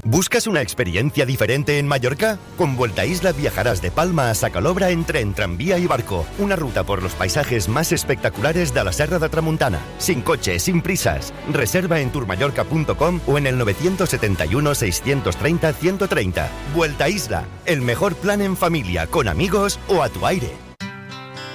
¿Buscas una experiencia diferente en Mallorca? Con Vuelta a Isla viajarás de Palma a Sacalobra en tren, tranvía y barco. Una ruta por los paisajes más espectaculares de la Serra de Tramuntana. Sin coche, sin prisas. Reserva en tourmallorca.com o en el 971 630 130. Vuelta a Isla, el mejor plan en familia, con amigos o a tu aire.